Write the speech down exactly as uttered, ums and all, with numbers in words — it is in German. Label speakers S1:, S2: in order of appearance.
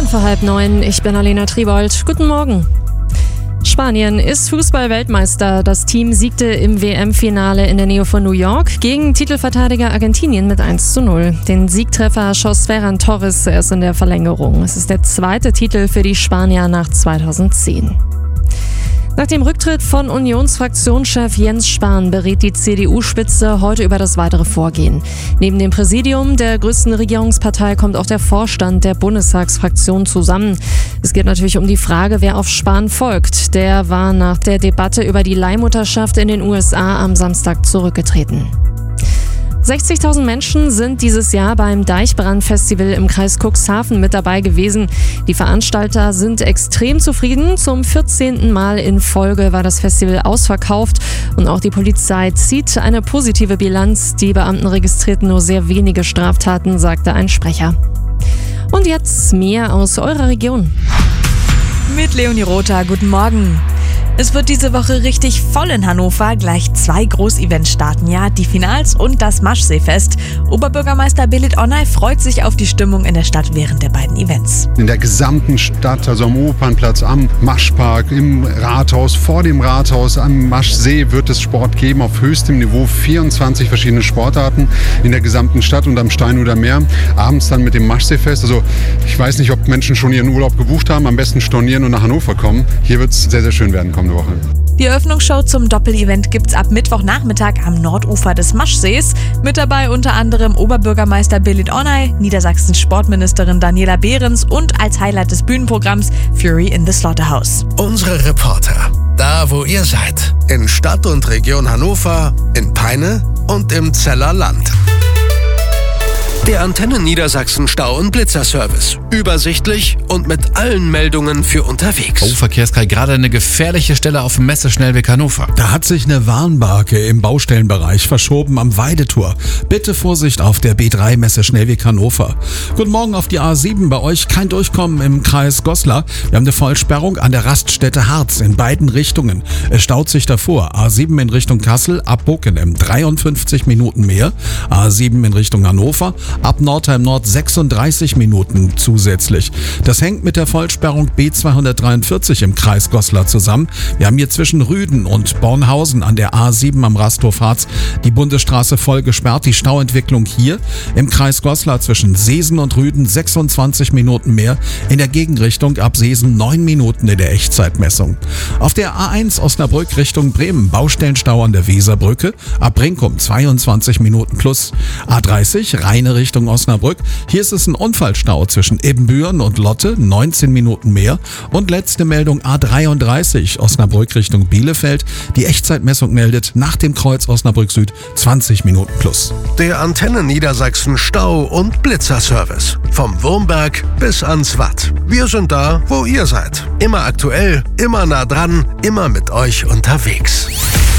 S1: Dann vor halb neun, ich bin Alena Tribold. Guten Morgen. Spanien ist Fußball-Weltmeister. Das Team siegte im W M-Finale in der Nähe von New York gegen Titelverteidiger Argentinien mit eins zu null. Den Siegtreffer schoss Ferran Torres erst in der Verlängerung. Es ist der zweite Titel für die Spanier nach zweitausendzehn. Nach dem Rücktritt von Unionsfraktionschef Jens Spahn berät die C D U-Spitze heute über das weitere Vorgehen. Neben dem Präsidium der größten Regierungspartei kommt auch der Vorstand der Bundestagsfraktion zusammen. Es geht natürlich um die Frage, wer auf Spahn folgt. Der war nach der Debatte über die Leihmutterschaft in den U S A am Samstag zurückgetreten. sechzigtausend Menschen sind dieses Jahr beim Deichbrand-Festival im Kreis Cuxhaven mit dabei gewesen. Die Veranstalter sind extrem zufrieden. Zum vierzehnten Mal in Folge war das Festival ausverkauft und auch die Polizei zieht eine positive Bilanz. Die Beamten registrierten nur sehr wenige Straftaten, sagte ein Sprecher. Und jetzt mehr aus eurer Region.
S2: Mit Leonie Rother, guten Morgen. Es wird diese Woche richtig voll in Hannover. Gleich zwei Großevents starten ja, die Finals und das Maschseefest. Oberbürgermeister Belit Onay freut sich auf die Stimmung in der Stadt während der beiden Events.
S3: In der gesamten Stadt, also am Opernplatz, am Maschpark, im Rathaus, vor dem Rathaus, am Maschsee wird es Sport geben auf höchstem Niveau. vierundzwanzig verschiedene Sportarten in der gesamten Stadt und am Steinuder Meer. Abends dann mit dem Maschseefest. Also ich weiß nicht, ob Menschen schon ihren Urlaub gebucht haben. Am besten stornieren und nach Hannover kommen. Hier wird es sehr, sehr schön werden kommende Woche.
S2: Die Eröffnungsshow zum Doppelevent gibt's ab Mittwochnachmittag am Nordufer des Maschsees. Mit dabei unter anderem Oberbürgermeister Belit Onay, Niedersachsens Sportministerin Daniela Behrens und als Highlight des Bühnenprogramms Fury in the Slaughterhouse.
S4: Unsere Reporter, da wo ihr seid, in Stadt und Region Hannover, in Peine und im Zeller Land. Der Antenne Niedersachsen Stau- und Blitzerservice. Übersichtlich und mit allen Meldungen für unterwegs.
S5: Oh, Verkehrskreis, gerade eine gefährliche Stelle auf dem Messeschnellweg Hannover.
S6: Da hat sich eine Warnbarke im Baustellenbereich verschoben am Weidetor. Bitte Vorsicht auf der B drei Messeschnellweg Hannover. Guten Morgen auf die A sieben. Bei euch kein Durchkommen im Kreis Goslar. Wir haben eine Vollsperrung an der Raststätte Harz in beiden Richtungen. Es staut sich davor. A sieben in Richtung Kassel, ab Bockenem dreiundfünfzig Minuten mehr. A sieben in Richtung Hannover, ab Nordheim Nord sechsunddreißig Minuten zusätzlich. Das hängt mit der Vollsperrung B zweihundertdreiundvierzig im Kreis Goslar zusammen. Wir haben hier zwischen Rüden und Bornhausen an der A sieben am Rasthof Harz die Bundesstraße voll gesperrt. Die Stauentwicklung hier im Kreis Goslar zwischen Seesen und Rüden sechsundzwanzig Minuten mehr. In der Gegenrichtung ab Seesen neun Minuten in der Echtzeitmessung. Auf der A eins Osnabrück Richtung Bremen Baustellenstau an der Weserbrücke. Ab Brinkum zweiundzwanzig Minuten plus. A dreißig Rheine Richtung Osnabrück. Hier ist es ein Unfallstau zwischen Ibbenbüren und Lotte, neunzehn Minuten mehr. Und letzte Meldung A dreiunddreißig Osnabrück Richtung Bielefeld. Die Echtzeitmessung meldet nach dem Kreuz Osnabrück Süd zwanzig Minuten plus.
S4: Der Antenne Niedersachsen Stau- und Blitzerservice. Vom Wurmberg bis ans Watt. Wir sind da, wo ihr seid. Immer aktuell, immer nah dran, immer mit euch unterwegs.